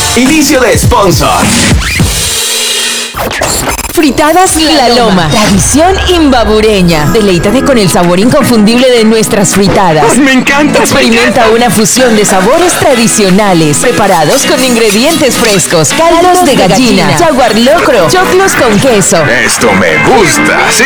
Inicio de sponsor. Fritadas La Loma, tradición imbabureña. Deleítate con el sabor inconfundible de nuestras fritadas. ¡Me encanta! Experimenta una fusión de sabores tradicionales, preparados con ingredientes frescos, caldos de gallina, jaguar locro, choclos con queso. Esto me gusta, ¿sí?